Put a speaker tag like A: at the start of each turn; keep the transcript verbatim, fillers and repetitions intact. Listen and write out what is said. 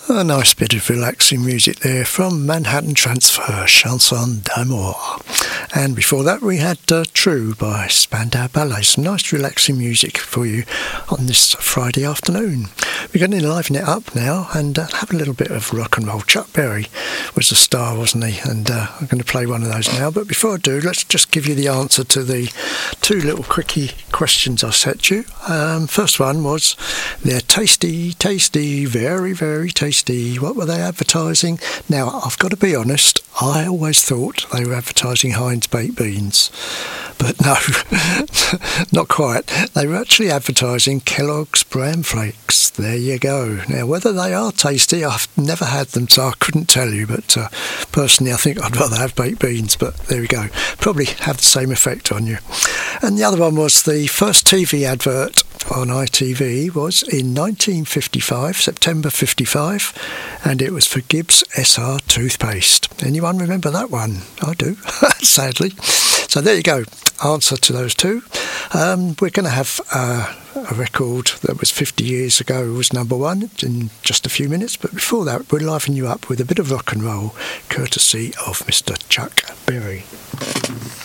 A: A nice bit of relaxing music there from Manhattan Transfer, Chanson d'amour. And before that we had uh, True by Spandau Ballet. Some nice relaxing music for you on this Friday afternoon. We're going to liven it up now and uh, have a little bit of rock and roll. Chuck Berry was the star, wasn't he? And uh, I'm going to play one of those now. But before I do, let's just give you the answer to the two little quickie questions I set you. Um, first one was, they're tasty, tasty, very, very tasty. What were they advertising? Now, I've got to be honest, I always thought they were advertising Heinz baked beans. But no, not quite. They were actually advertising Kellogg's Bran Flakes. There you go. Now, whether they are tasty, I've never had them, so I couldn't tell you. But uh, personally, I think I'd rather have baked beans. But there we go. Probably have the same effect on you. And the other one was the first T V advert on I T V was in nineteen fifty-five, September fifty-five, and it was for Gibbs S R toothpaste. Anyone remember that one? I do, sadly. So there you go. Answer to those two. Um, we're going to have uh, a record that was fifty years ago was number one in just a few minutes, but before that we'll liven you up with a bit of rock and roll courtesy of Mister Chuck Berry.